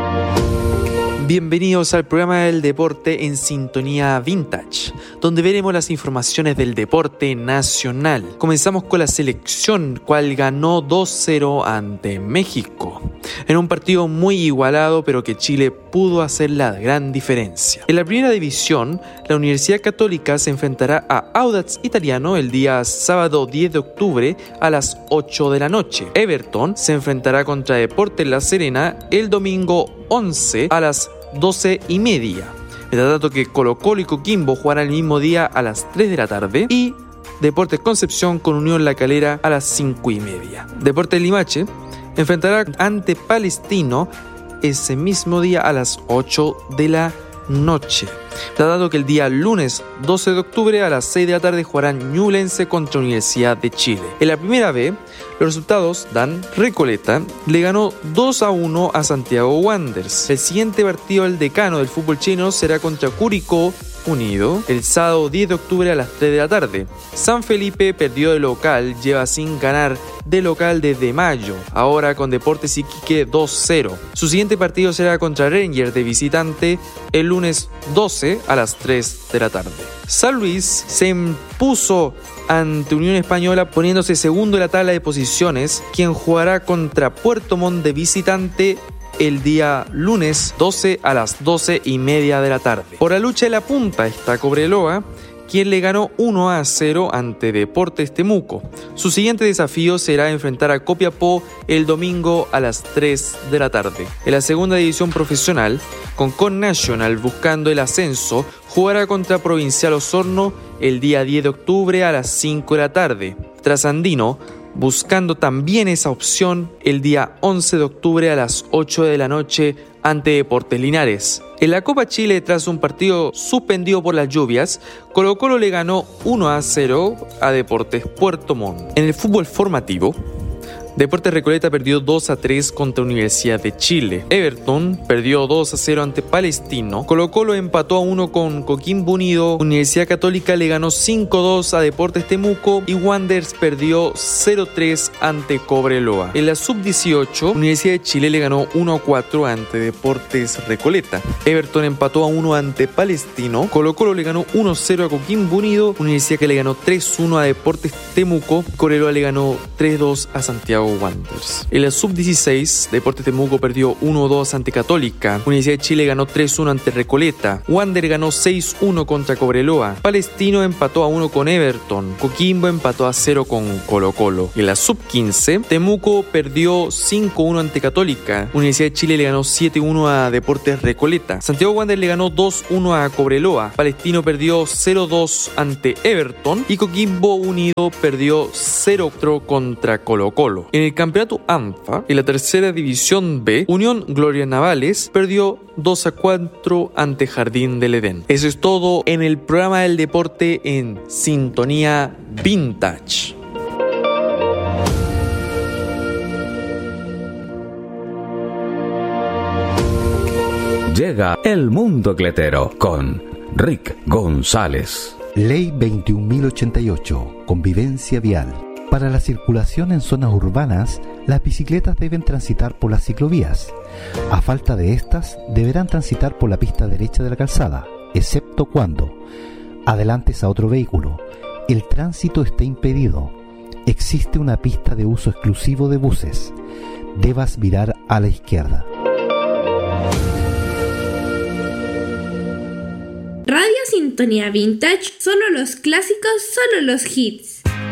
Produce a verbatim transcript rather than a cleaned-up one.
Bienvenidos al programa del deporte en Sintonía Vintage, donde veremos las informaciones del deporte nacional. Comenzamos con la selección, cual ganó dos cero ante México, en un partido muy igualado, pero que Chile pudo hacer la gran diferencia. En la primera división, la Universidad Católica se enfrentará a Audax Italiano el día sábado diez de octubre a las ocho de la noche. Everton se enfrentará contra Deportes La Serena el domingo once a las doce y media. Mientras tanto que Colo Colo y Coquimbo jugarán el mismo día a las tres de la tarde y Deportes Concepción con Unión La Calera a las cinco y media. Deportes Limache enfrentará ante Palestino ese mismo día a las ocho de la noche. Dado que el día lunes doce de octubre a las seis de la tarde jugarán Ñublense contra Universidad de Chile. En la primera B, los resultados dan: Recoleta le ganó dos a uno a Santiago Wanderers. El siguiente partido del decano del fútbol chileno será contra Curicó Unido el sábado diez de octubre a las tres de la tarde. San Felipe perdió de local, lleva sin ganar de local desde mayo, ahora con Deportes Iquique dos cero. Su siguiente partido será contra Rangers de visitante el lunes doce a las tres de la tarde. San Luis se impuso ante Unión Española poniéndose segundo en la tabla de posiciones, quien jugará contra Puerto Montt de visitante el día lunes doce a las doce y media de la tarde. Por la lucha de la punta está Cobreloa, quien le ganó uno a cero ante Deportes Temuco. Su siguiente desafío será enfrentar a Copiapó el domingo a las tres de la tarde. En la segunda división profesional, Concón Nacional, buscando el ascenso, jugará contra Provincial Osorno el día diez de octubre a las cinco de la tarde. Trasandino, buscando también esa opción, el día once de octubre a las ocho de la noche ante Deportes Linares. En la Copa Chile, tras un partido suspendido por las lluvias, Colo Colo le ganó uno a cero a Deportes Puerto Montt. En el fútbol formativo, Deportes Recoleta perdió dos a tres contra Universidad de Chile. Everton perdió dos a cero ante Palestino. Colo Colo empató a uno con Coquimbo Unido. Universidad Católica le ganó cinco a dos a Deportes Temuco y Wanderers perdió cero a tres ante Cobreloa. En la sub dieciocho, Universidad de Chile le ganó uno a cuatro ante Deportes Recoleta. Everton empató a uno ante Palestino. Colo Colo le ganó uno a cero a Coquimbo Unido. Universidad que le ganó tres a uno a Deportes Temuco. Cobreloa le ganó tres a dos a Santiago Wanderers. En la sub dieciséis, Deportes Temuco perdió uno a dos ante Católica. Universidad de Chile ganó tres a uno ante Recoleta. Wander ganó seis a uno contra Cobreloa. Palestino empató a uno con Everton. Coquimbo empató a cero con Colo Colo. En la sub quince, Temuco perdió cinco a uno ante Católica. Universidad de Chile le ganó siete a uno a Deportes Recoleta. Santiago Wander le ganó dos a uno a Cobreloa. Palestino perdió cero a dos ante Everton. Y Coquimbo Unido perdió cero a cuatro contra Colo Colo. En el campeonato ANFA, en la tercera división B, Unión Gloria Navales perdió dos a cuatro ante Jardín del Edén. Eso es todo en el programa del deporte en Sintonía Vintage. Llega El Mundo Cletero con Rick González. Ley veintiún mil ochenta y ocho. Convivencia vial. Para la circulación en zonas urbanas, las bicicletas deben transitar por las ciclovías. A falta de estas, deberán transitar por la pista derecha de la calzada, excepto cuando adelantes a otro vehículo, el tránsito esté impedido, existe una pista de uso exclusivo de buses, debas virar a la izquierda. Radio Sintonía Vintage, solo los clásicos, solo los hits.